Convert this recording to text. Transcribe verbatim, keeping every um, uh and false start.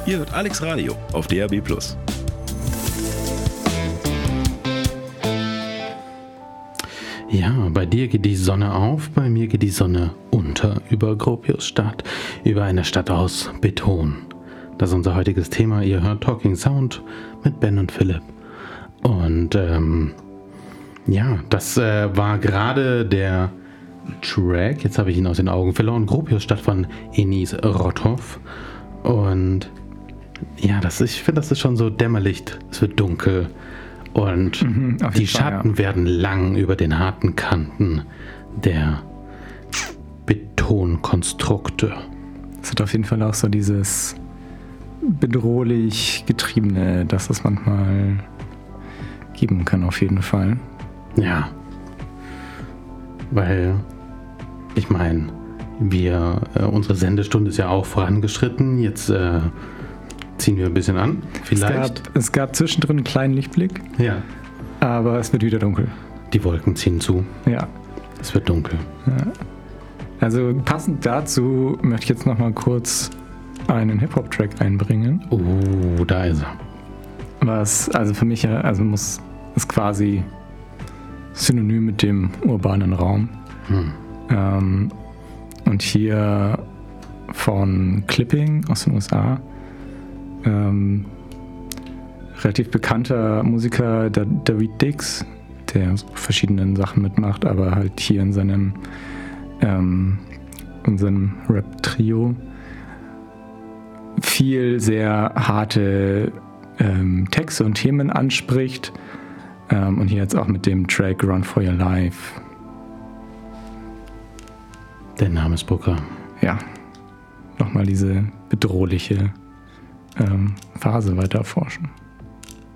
Ihr hört Alex Radio auf D A B plus. Ja, bei dir geht die Sonne auf, bei mir geht die Sonne unter über Gropiusstadt, über eine Stadt aus Beton. Das ist unser heutiges Thema. Ihr hört Talking Sound mit Ben und Philipp. Und ähm, ja, das äh, war gerade der Track, jetzt habe ich ihn aus den Augen verloren, Gropiusstadt von Enis Rothoff. Und ja, das, ich finde, das ist schon so dämmerlich, es wird dunkel. Und mhm, die Schatten Fall, ja. werden lang über den harten Kanten der Betonkonstrukte. Es hat auf jeden Fall auch so dieses bedrohlich Getriebene, das es manchmal geben kann, auf jeden Fall. Ja. Weil, ich meine, wir, äh, unsere Sendestunde ist ja auch vorangeschritten. Jetzt äh, ziehen wir ein bisschen an, vielleicht. Es gab, es gab zwischendrin einen kleinen Lichtblick. Ja. Aber es wird wieder dunkel. Die Wolken ziehen zu. Ja. Es wird dunkel. Ja. Also passend dazu möchte ich jetzt nochmal kurz einen Hip-Hop-Track einbringen. Oh, da ist er. Was, also für mich ja, also muss, ist quasi synonym mit dem urbanen Raum. Hm. Ähm, und hier von Clipping aus den U S A. Ähm, relativ bekannter Musiker, der David Dix, der verschiedenen Sachen mitmacht, aber halt hier in seinem, ähm, in seinem Rap-Trio viel sehr harte ähm, Texte und Themen anspricht. Ähm, und hier jetzt auch mit dem Track Run for Your Life. Der Namensprogramm. Ja, nochmal diese bedrohliche ähm, Phase weiter erforschen.